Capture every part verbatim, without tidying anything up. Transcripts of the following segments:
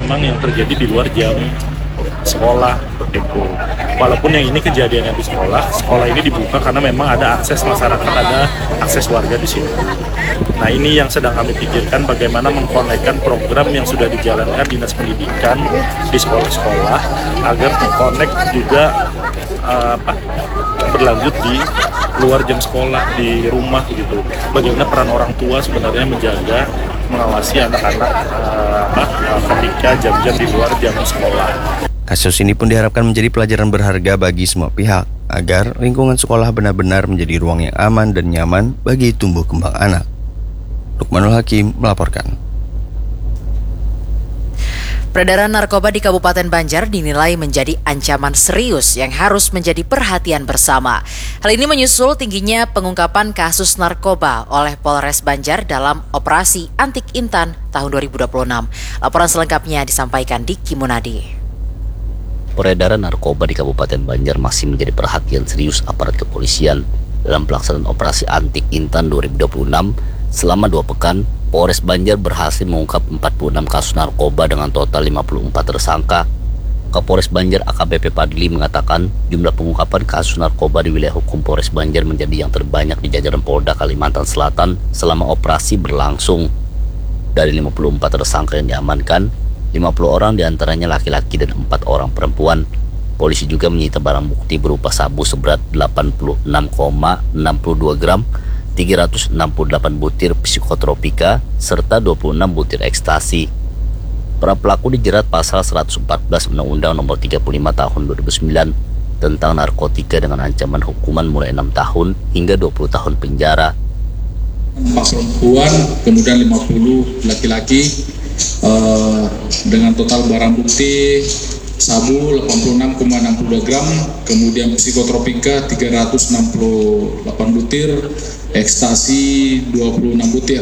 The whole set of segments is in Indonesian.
memang yang terjadi di luar jam sekolah itu. Walaupun yang ini kejadiannya di sekolah, sekolah ini dibuka karena memang ada akses masyarakat, ada akses warga di sini. Nah, ini yang sedang kami pikirkan bagaimana mengkonekkan program yang sudah dijalankan Dinas Pendidikan di sekolah-sekolah agar mengkonek juga uh, apa, berlanjut di luar jam sekolah, di rumah gitu. Bagaimana peran orang tua sebenarnya menjaga, mengawasi anak-anak uh, apa, uh, ketika jam-jam di luar jam sekolah. Kasus ini pun diharapkan menjadi pelajaran berharga bagi semua pihak agar lingkungan sekolah benar-benar menjadi ruang yang aman dan nyaman bagi tumbuh kembang anak. Lukmanul Hakim melaporkan. Peredaran narkoba di Kabupaten Banjar dinilai menjadi ancaman serius yang harus menjadi perhatian bersama. Hal ini menyusul tingginya pengungkapan kasus narkoba oleh Polres Banjar dalam operasi Antik Intan tahun dua ribu dua puluh enam. Laporan selengkapnya disampaikan Diki Munadi. Peredaran narkoba di Kabupaten Banjar masih menjadi perhatian serius aparat kepolisian. Dalam pelaksanaan operasi Antik Intan dua ribu dua puluh enam, selama dua pekan, Polres Banjar berhasil mengungkap empat puluh enam kasus narkoba dengan total lima puluh empat tersangka. Kapolres Banjar A K B P Padli mengatakan jumlah pengungkapan kasus narkoba di wilayah hukum Polres Banjar menjadi yang terbanyak di jajaran Polda Kalimantan Selatan selama operasi berlangsung. Dari lima puluh empat tersangka yang diamankan, lima puluh orang diantaranya laki-laki dan empat orang perempuan. Polisi juga menyita barang bukti berupa sabu seberat delapan puluh enam koma enam dua gram, tiga ratus enam puluh delapan butir psikotropika, serta dua puluh enam butir ekstasi. Para pelaku dijerat pasal seratus empat belas Undang-Undang Nomor tiga puluh lima Tahun dua ribu sembilan tentang narkotika dengan ancaman hukuman mulai enam tahun hingga dua puluh tahun penjara. empat perempuan, kemudian lima puluh laki-laki, uh, dengan total barang bukti sabu delapan puluh enam koma enam dua gram, kemudian psikotropika tiga ratus enam puluh delapan butir, ekstasi dua puluh enam butir.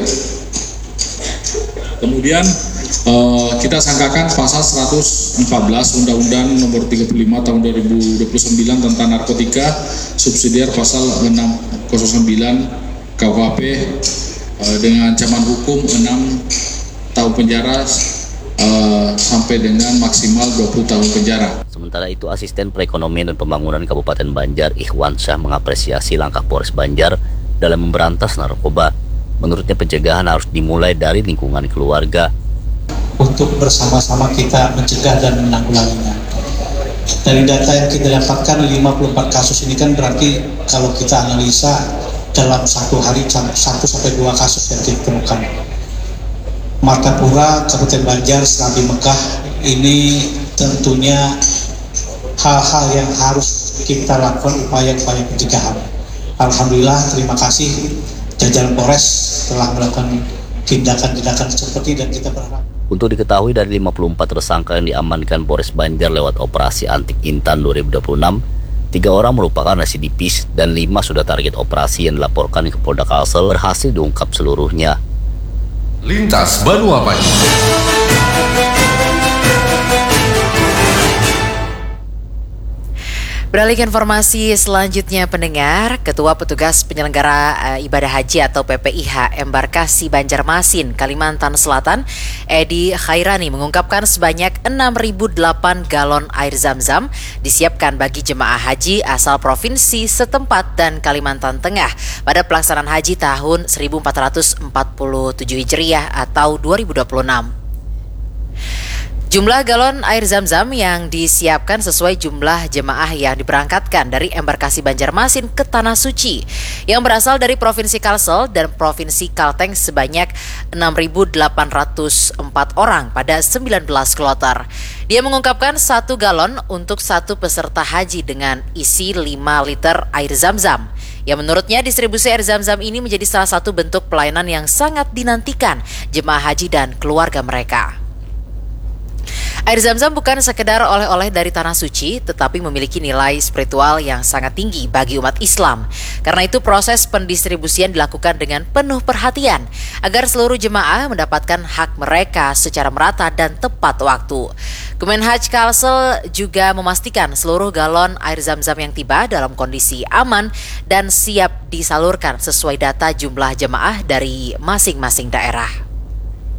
Kemudian uh, kita sangkakan pasal seratus empat belas Undang-Undang Nomor tiga puluh lima Tahun dua ribu dua puluh sembilan tentang narkotika, subsidiar pasal enam nol sembilan K U H P uh, dengan ancaman hukum enam tahun penjara Uh, sampai dengan maksimal dua puluh tahun penjara. Sementara itu, Asisten Perekonomian dan Pembangunan Kabupaten Banjar Ikhwan Syah mengapresiasi langkah Polres Banjar dalam memberantas narkoba. Menurutnya pencegahan harus dimulai dari lingkungan keluarga. Untuk bersama-sama kita mencegah dan menanggulanginya. Dari data yang kita dapatkan lima puluh empat kasus ini kan berarti kalau kita analisa dalam satu hari satu sampai dua kasus yang ditemukan. Martapura, Kabupaten Banjar, Serambi Mekah, ini tentunya hal-hal yang harus kita lakukan upaya-upaya pencegahan. Alhamdulillah, terima kasih jajaran Polres telah melakukan tindakan-tindakan seperti dan kita berharap. Untuk diketahui dari lima puluh empat tersangka yang diamankan Polres Banjar lewat operasi Antik Intan dua ribu dua puluh enam, tiga orang merupakan residipis dan lima sudah target operasi yang dilaporkan ke Polda Kalsel berhasil diungkap seluruhnya. Lintas Banua Pagi. Beralih ke informasi selanjutnya, pendengar, Ketua Petugas Penyelenggara e, Ibadah Haji atau P P I H Embarkasi Banjarmasin, Kalimantan Selatan, Edi Khairani mengungkapkan sebanyak enam ribu delapan galon air zam-zam disiapkan bagi jemaah haji asal provinsi setempat dan Kalimantan Tengah pada pelaksanaan haji tahun seribu empat ratus empat puluh tujuh Hijriah atau dua ribu dua puluh enam. Jumlah galon air zam-zam yang disiapkan sesuai jumlah jemaah yang diberangkatkan dari embarkasi Banjarmasin ke Tanah Suci yang berasal dari Provinsi Kalsel dan Provinsi Kalteng sebanyak enam ribu delapan ratus empat orang pada sembilan belas kloter. Dia mengungkapkan satu galon untuk satu peserta haji dengan isi lima liter air zam-zam. Yang menurutnya distribusi air zam-zam ini menjadi salah satu bentuk pelayanan yang sangat dinantikan jemaah haji dan keluarga mereka. Air zam-zam bukan sekedar oleh-oleh dari Tanah Suci, tetapi memiliki nilai spiritual yang sangat tinggi bagi umat Islam. Karena itu proses pendistribusian dilakukan dengan penuh perhatian, agar seluruh jemaah mendapatkan hak mereka secara merata dan tepat waktu. Kemenhaj Kalsel juga memastikan seluruh galon air zam-zam yang tiba dalam kondisi aman dan siap disalurkan sesuai data jumlah jemaah dari masing-masing daerah.